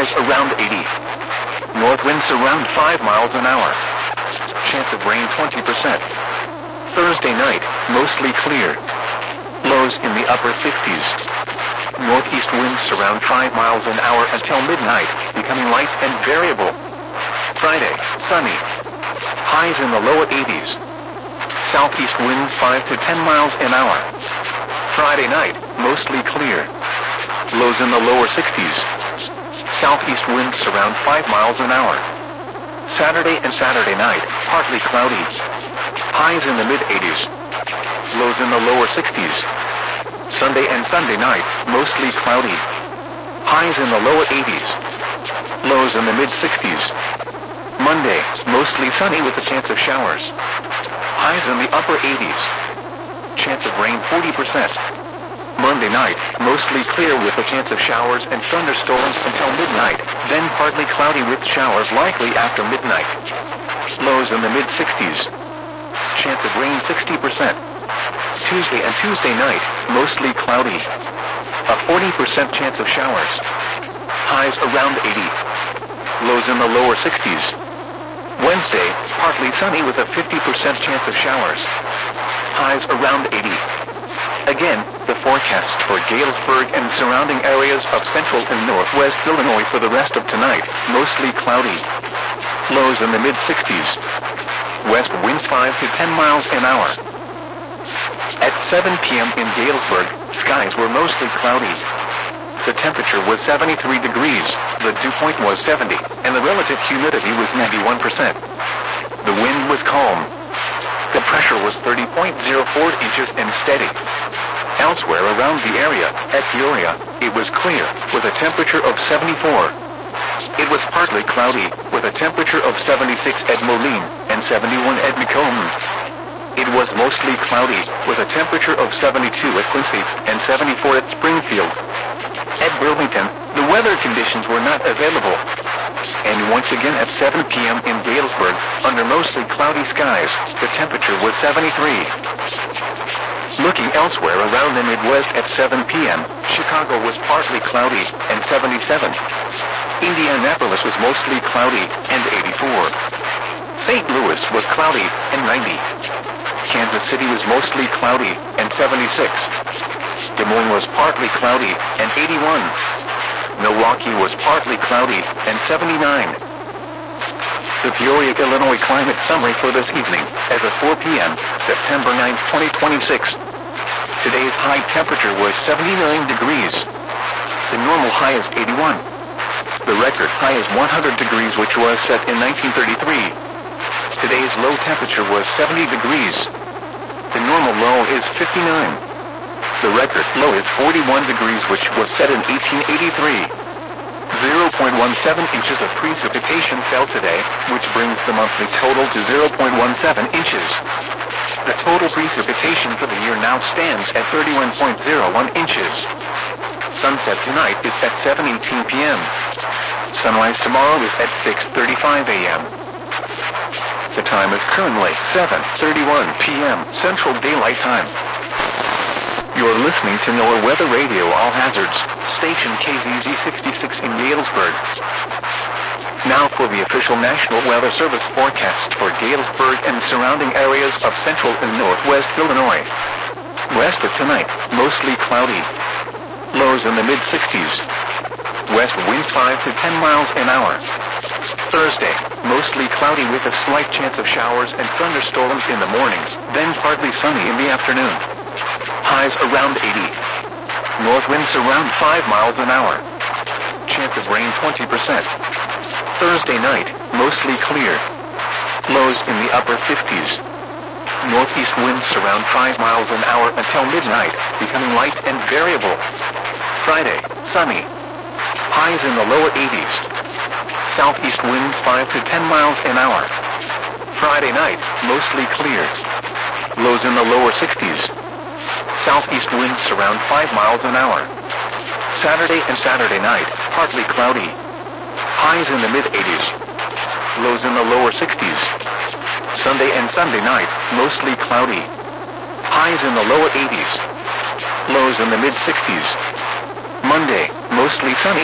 highs around 80. North winds around 5 miles an hour. Chance of rain 20%. Thursday night, mostly clear. Lows in the upper 50s. Northeast winds around 5 miles an hour until midnight, becoming light and variable. Friday, sunny. Highs in the lower 80s. Southeast winds 5 to 10 miles an hour. Friday night, mostly clear. Lows in the lower 60s. Southeast winds around 5 miles an hour. Saturday and Saturday night, partly cloudy. Highs in the mid-80s. Lows in the lower 60s. Sunday and Sunday night, mostly cloudy. Highs in the lower 80s. Lows in the mid-60s. Monday, mostly sunny with a chance of showers. Highs in the upper 80s. Chance of rain 40%. Monday night, mostly clear with a chance of showers and thunderstorms until midnight, then partly cloudy with showers likely after midnight. Lows in the mid-60s. Chance of rain 60%. Tuesday and Tuesday night, mostly cloudy. A 40% chance of showers. Highs around 80. Lows in the lower 60s. Wednesday, partly sunny with a 50% chance of showers. Highs around 80. Again, the forecast for Galesburg and surrounding areas of central and northwest Illinois for the rest of tonight, mostly cloudy. Lows in the mid-60s. West winds 5 to 10 miles an hour. At 7 p.m. in Galesburg, skies were mostly cloudy. The temperature was 73 degrees, the dew point was 70, and the relative humidity was 91%. The wind was calm. The pressure was 30.04 inches and steady. Elsewhere around the area, at Peoria, it was clear, with a temperature of 74. It was partly cloudy, with a temperature of 76 at Moline, and 71 at Macomb. It was mostly cloudy, with a temperature of 72 at Quincy, and 74 at Springfield. At Burlington, the weather conditions were not available. And once again at 7 p.m. in Galesburg, under mostly cloudy skies, the temperature was 73. Looking elsewhere around the Midwest at 7 p.m., Chicago was partly cloudy, and 77. Indianapolis was mostly cloudy, and 84. St. Louis was cloudy, and 90. Kansas City was mostly cloudy, and 76. Des Moines was partly cloudy, and 81. Milwaukee was partly cloudy, and 79. The Peoria, Illinois climate summary for this evening, as of 4 p.m., September 9, 2026. Today's high temperature was 79 degrees. The normal high is 81. The record high is 100 degrees, which was set in 1933. Today's low temperature was 70 degrees. The normal low is 59. The record low is 41 degrees, which was set in 1883. 0.17 inches of precipitation fell today, which brings the monthly total to 0.17 inches. The total precipitation for the year now stands at 31.01 inches. Sunset tonight is at 7:18 p.m. Sunrise tomorrow is at 6:35 a.m. The time is currently 7:31 p.m. Central Daylight Time. You're listening to NOAA Weather Radio All Hazards, station KZZ 66 in Galesburg. Now for the official National Weather Service forecast for Galesburg and surrounding areas of central and northwest Illinois. West of tonight, mostly cloudy. Lows in the mid-60s. West winds 5 to 10 miles an hour. Thursday, mostly cloudy with a slight chance of showers and thunderstorms in the mornings, then partly sunny in the afternoon. Highs around 80. North winds around 5 miles an hour. Chance of rain 20%. Thursday night, mostly clear. Lows in the upper 50s. Northeast winds around 5 miles an hour until midnight, becoming light and variable. Friday, sunny. Highs in the lower 80s. Southeast winds 5 to 10 miles an hour. Friday night, mostly clear. Lows in the lower 60s. Southeast winds around 5 miles an hour. Saturday and Saturday night, partly cloudy. Highs in the mid-80s. Lows in the lower 60s. Sunday and Sunday night, mostly cloudy. Highs in the lower 80s. Lows in the mid-60s. Monday, mostly sunny.